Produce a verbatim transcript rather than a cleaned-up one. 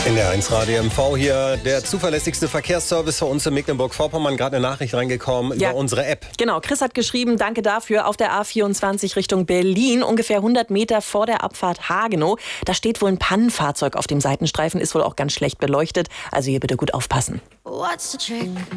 In der eins Radio M V hier der zuverlässigste Verkehrsservice für uns in Mecklenburg-Vorpommern. Gerade eine Nachricht reingekommen ja, über unsere App. Genau, Chris hat geschrieben, danke dafür, auf der A vierundzwanzig Richtung Berlin, ungefähr hundert Meter vor der Abfahrt Hagenow. Da steht wohl ein Pannenfahrzeug auf dem Seitenstreifen, ist wohl auch ganz schlecht beleuchtet. Also hier bitte gut aufpassen. What's the trick?